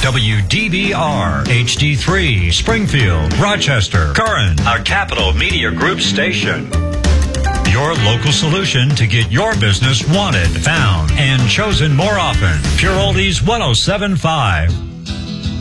WDBR, HD3, Springfield, Rochester, Curran, a Capital Media Group station. Your local solution to get your business wanted, found, and chosen more often. Pure Oldies 107.5.